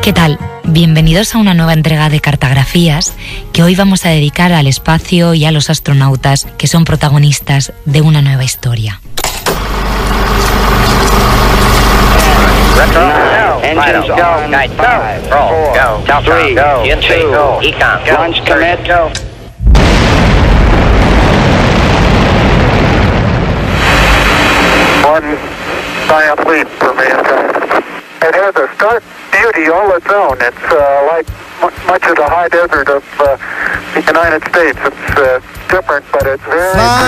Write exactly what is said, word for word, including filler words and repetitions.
¿Qué tal? Bienvenidos a una nueva entrega de Cartografías que hoy vamos a dedicar al espacio y a los astronautas que son protagonistas de una nueva historia. Engines go. Night five. Roll. Go. Three. Go. Two. Econ. Go. Launch commit. Go. One giant leap for mankind. It has a stark beauty all its own. It's uh, like m- much of the high desert of uh, the United States. It's uh, different, but it's very...